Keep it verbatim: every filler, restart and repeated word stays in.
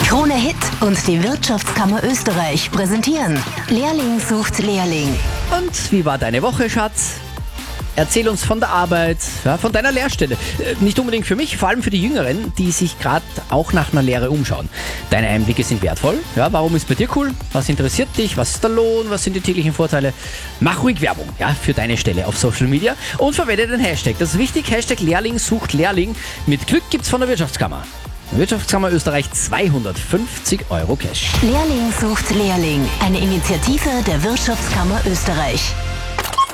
Krone Hit und die Wirtschaftskammer Österreich präsentieren Lehrling sucht Lehrling. Und wie war deine Woche, Schatz? Erzähl uns von der Arbeit, ja, von deiner Lehrstelle. Äh, Nicht unbedingt für mich, vor allem für die Jüngeren, die sich gerade auch nach einer Lehre umschauen. Deine Einblicke sind wertvoll. Ja, warum ist bei dir cool? Was interessiert dich? Was ist der Lohn? Was sind die täglichen Vorteile? Mach ruhig Werbung, ja, für deine Stelle auf Social Media und verwende den Hashtag. Das ist wichtig, Hashtag Lehrling sucht Lehrling. Mit Glück gibt's von der Wirtschaftskammer. Wirtschaftskammer Österreich zweihundertfünfzig Euro Cash. Lehrling sucht Lehrling. Eine Initiative der Wirtschaftskammer Österreich.